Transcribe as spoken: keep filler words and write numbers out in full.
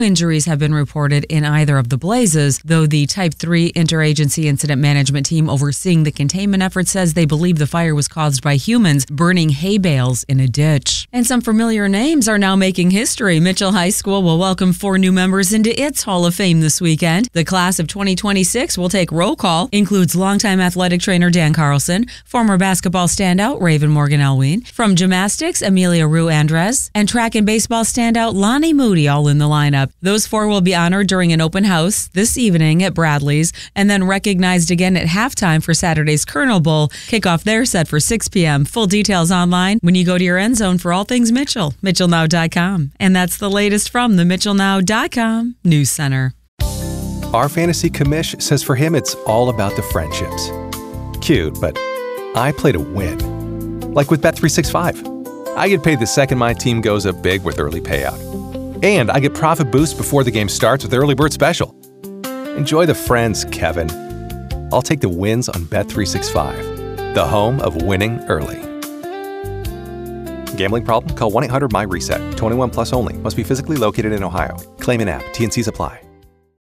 injuries have been reported in either of the blazes, though the Type three Interagency Incident Management Team overseeing the containment effort says they believe the fire was caused by humans burning hay bales in a ditch. And some familiar names are now making history. Mitchell High School will welcome four new members into its Hall of Fame this weekend. The class of twenty twenty-six will take roll call, includes longtime athletic trainer Dan Carlson, former basketball standout Raven Morgan Elween, from gymnastics Amelia Rue Andres, and track and baseball standout Lonnie Moody all in the lineup. Those four will be honored during an open house this evening at Bradley's and then recognized again at halftime for Saturday's Colonel Bowl. Kickoff there set for six p.m. Full details online when you go to your end zone for all things Mitchell, mitchell now dot com. And that's the latest from the mitchell now dot com News Center. Our fantasy commish says for him it's all about the friendships. Cute, but I play to win. Like with Bet three sixty-five. I get paid the second my team goes up big with early payout. And I get profit boost before the game starts with Early Bird Special. Enjoy the friends, Kevin. I'll take the wins on Bet three sixty-five, the home of winning early. Gambling problem? Call one eight hundred M Y RESET. twenty-one plus only. Must be physically located in Ohio. Claim in app. T N Cs apply.